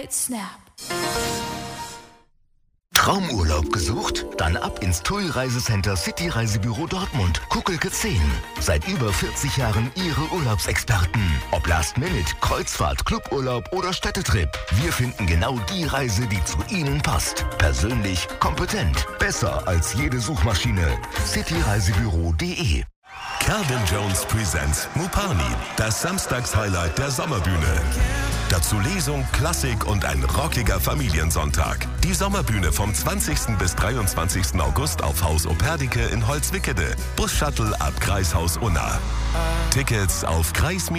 Snap. Traumurlaub gesucht? Dann ab ins TUI Reisecenter City Reisebüro Dortmund, Kuckelke 10. Seit über 40 Jahren Ihre Urlaubsexperten. Ob Last Minute, Kreuzfahrt, Cluburlaub oder Städtetrip. Wir finden genau die Reise, die zu Ihnen passt. Persönlich, kompetent, besser als jede Suchmaschine. cityreisebüro.de. Calvin Jones presents Mupani, das Samstagshighlight der Sommerbühne. Dazu Lesung, Klassik und ein rockiger Familiensonntag. Die Sommerbühne vom 20. bis 23. August auf Haus Operdike in Holzwickede. Bus-Shuttle ab Kreishaus Unna. Tickets auf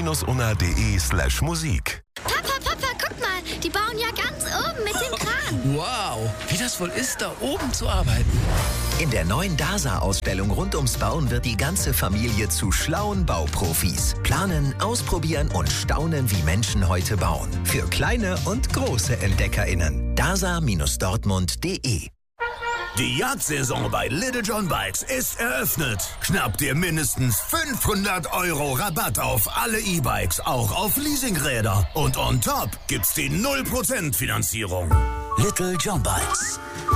kreis-unna.de/musik. Papa, guck mal, die bauen ja ganz oben mit dem Kran. Wow, wie das wohl ist, da oben zu arbeiten. In der neuen DASA-Ausstellung rund ums Bauen wird die ganze Familie zu schlauen Bauprofis. Planen, ausprobieren und staunen, wie Menschen heute bauen. Für kleine und große EntdeckerInnen. dasa-dortmund.de. Die Jagdsaison bei Little John Bikes ist eröffnet. Schnapp dir mindestens 500 € Rabatt auf alle E-Bikes, auch auf Leasingräder. Und on top gibt's die 0% Finanzierung. Little John Bikes.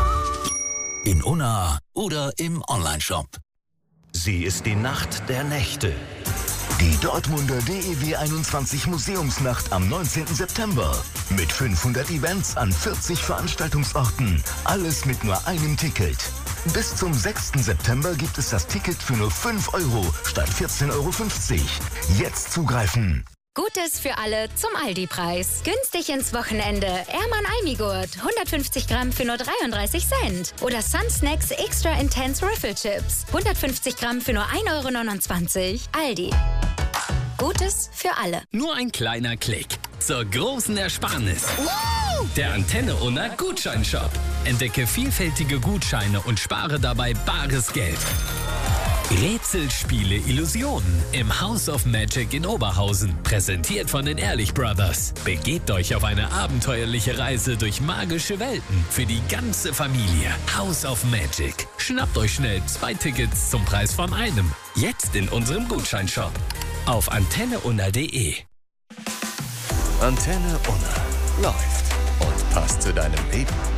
In Unna oder im Onlineshop. Sie ist die Nacht der Nächte. Die Dortmunder DEW 21 Museumsnacht am 19. September. Mit 500 Events an 40 Veranstaltungsorten. Alles mit nur einem Ticket. Bis zum 6. September gibt es das Ticket für nur 5 € statt 14,50 €. Jetzt zugreifen. Gutes für alle zum Aldi-Preis. Günstig ins Wochenende. Ermann Almigurt, 150 Gramm für nur 33 Cent. Oder Sun Snacks Extra Intense Riffle Chips, 150 Gramm für nur 1,29 €. Aldi. Gutes für alle. Nur ein kleiner Klick zur großen Ersparnis. Der Antenne Unna Gutscheinshop. Entdecke vielfältige Gutscheine und spare dabei bares Geld. Rätselspiele Illusionen im House of Magic in Oberhausen. Präsentiert von den Ehrlich Brothers. Begebt euch auf eine abenteuerliche Reise durch magische Welten für die ganze Familie. House of Magic. Schnappt euch schnell 2 Tickets zum Preis von einem. Jetzt in unserem Gutscheinshop. Auf antenneunna.de. Antenne Unna läuft und passt zu deinem Leben.